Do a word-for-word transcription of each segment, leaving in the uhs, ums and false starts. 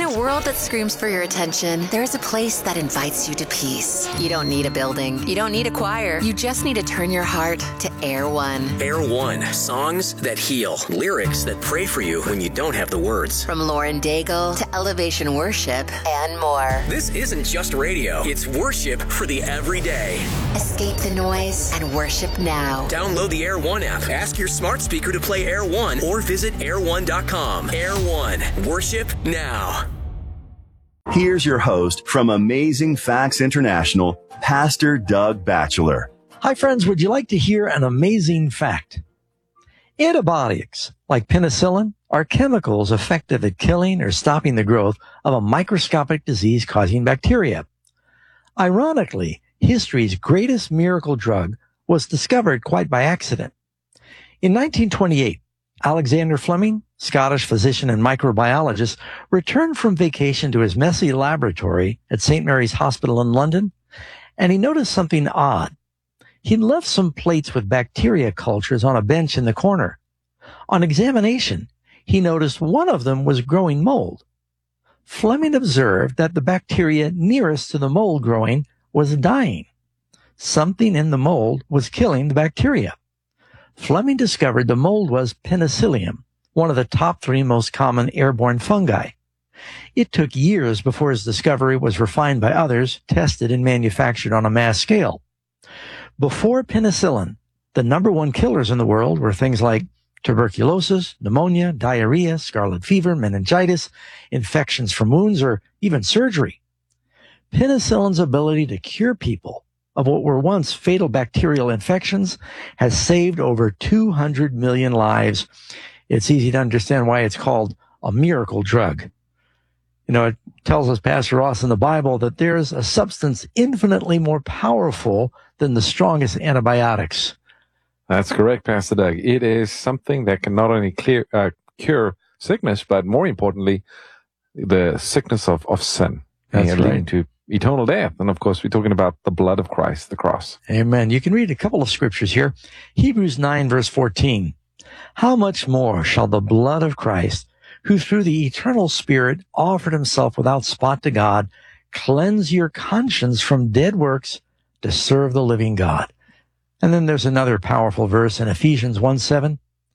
a world that screams for your attention, there's a place that invites you to peace. You don't need a building. You don't need a choir. You just need to turn your heart to Air One. Air One. Songs that heal. Lyrics that pray for you when you don't have the words. From Lauren Daigle to Elevation Worship and more. This isn't just radio. It's worship for the everyday. Escape the noise and worship now. Download the Air One app. Ask your smart speaker to play Air One or visit air one dot com. Air One. Worship now. Here's your host from Amazing Facts International, Pastor Doug Batchelor. Hi, friends. Would you like to hear an amazing fact? Antibiotics, like penicillin, are chemicals effective at killing or stopping the growth of a microscopic disease-causing bacteria. Ironically, history's greatest miracle drug was discovered quite by accident. In nineteen twenty-eight, Alexander Fleming, Scottish physician and microbiologist, returned from vacation to his messy laboratory at Saint Mary's Hospital in London, and he noticed something odd. He'd left some plates with bacteria cultures on a bench in the corner. On examination, he noticed one of them was growing mold. Fleming observed that the bacteria nearest to the mold growing was dying. Something in the mold was killing the bacteria. Fleming discovered the mold was Penicillium, one of the top three most common airborne fungi. It took years before his discovery was refined by others, tested, and manufactured on a mass scale. Before penicillin, the number one killers in the world were things like tuberculosis, pneumonia, diarrhea, scarlet fever, meningitis, infections from wounds, or even surgery. Penicillin's ability to cure people of what were once fatal bacterial infections has saved over two hundred million lives. It's easy to understand why it's called a miracle drug. You know, it tells us, Pastor Ross, in the Bible that there's a substance infinitely more powerful than the strongest antibiotics. That's correct, Pastor Doug. It is something that can not only clear, uh, cure sickness, but more importantly, the sickness of, of sin. That's and right. Leading to eternal death. And of course, we're talking about the blood of Christ, the cross. Amen. You can read a couple of scriptures here. Hebrews nine, verse fourteen. How much more shall the blood of Christ, who through the eternal Spirit offered himself without spot to God, cleanse your conscience from dead works to serve the living God? And then there's another powerful verse in Ephesians one seven.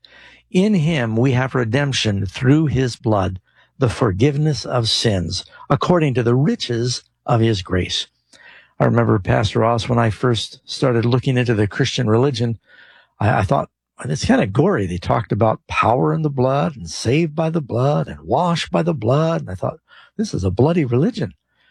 In him we have redemption through his blood, the forgiveness of sins, according to the riches of his grace. I remember, Pastor Ross, when I first started looking into the Christian religion, I, I thought, it's kind of gory. They talked about power in the blood and saved by the blood and washed by the blood. And I thought, this is a bloody religion.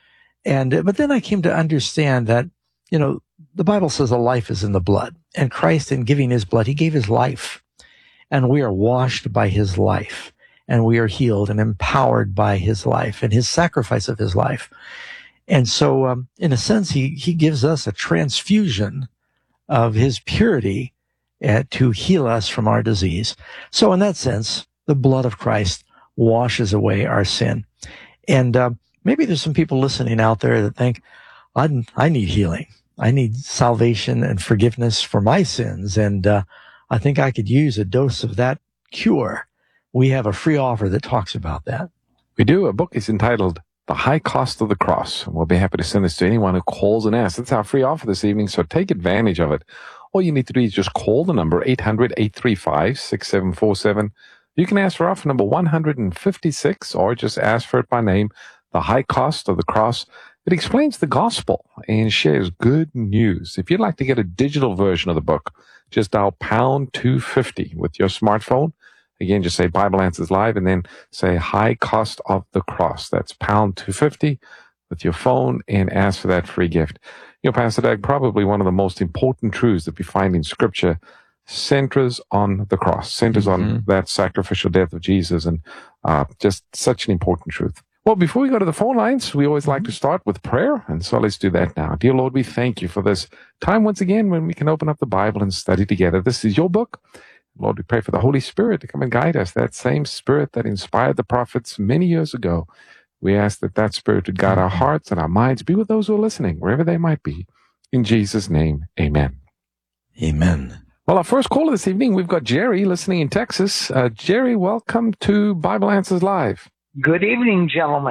And, but then I came to understand that, you know, the Bible says a life is in the blood, and Christ, in giving his blood, he gave his life, and we are washed by his life, and we are healed and empowered by his life and his sacrifice of his life. And so, um, in a sense, he, he gives us a transfusion of his purity uh, to heal us from our disease. So in that sense, the blood of Christ washes away our sin. And uh, maybe there's some people listening out there that think, I, I need healing. I need salvation and forgiveness for my sins. And uh, I think I could use a dose of that cure. We have a free offer that talks about that. We do. A book is entitled The High Cost of the Cross. And we'll be happy to send this to anyone who calls and asks. It's our free offer this evening, so take advantage of it. All you need to do is just call the number eight hundred, eight three five, six seven four seven. You can ask for offer number one hundred fifty-six, or just ask for it by name, The High Cost of the Cross. It explains the gospel and shares good news. If you'd like to get a digital version of the book, just dial pound two fifty with your smartphone. Again, just say Bible Answers Live and then say High Cost of the Cross. That's pound two fifty with your phone and ask for that free gift. You know, Pastor Doug, probably one of the most important truths that we find in Scripture centers on the cross, centers mm-hmm. on that sacrificial death of Jesus, and uh, just such an important truth. Well, before we go to the phone lines, we always like to start with prayer, and so let's do that now. Dear Lord, we thank you for this time once again when we can open up the Bible and study together. This is your book. Lord, we pray for the Holy Spirit to come and guide us, that same Spirit that inspired the prophets many years ago. We ask that that Spirit would guide our hearts and our minds, be with those who are listening, wherever they might be. In Jesus' name, amen. Amen. Well, our first caller this evening, we've got Jerry listening in Texas. Uh, Jerry, welcome to Bible Answers Live. Good evening, gentlemen.